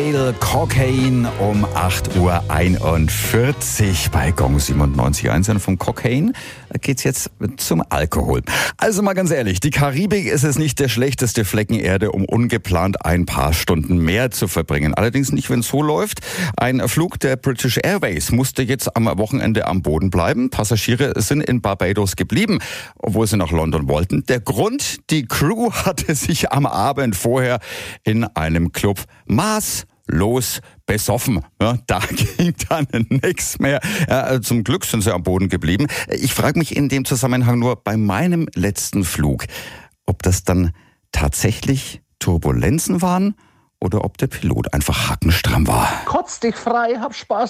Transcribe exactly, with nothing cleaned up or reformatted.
Cocaine um acht Uhr einundvierzig bei Gong siebenundneunzig Komma eins. Und vom Cocaine geht's jetzt zum Alkohol. Also mal ganz ehrlich, die Karibik ist es nicht der schlechteste Flecken Erde, um ungeplant ein paar Stunden mehr zu verbringen. Allerdings nicht, wenn es so läuft. Ein Flug der British Airways musste jetzt am Wochenende am Boden bleiben. Passagiere sind in Barbados geblieben, obwohl sie nach London wollten. Der Grund: die Crew hatte sich am Abend vorher in einem Club maß los besoffen. Ja, da ging dann nichts mehr. Ja, zum Glück sind sie am Boden geblieben. Ich frage mich in dem Zusammenhang nur bei meinem letzten Flug, ob das dann tatsächlich Turbulenzen waren oder ob der Pilot einfach hackenstramm war. Kotz dich frei, hab Spaß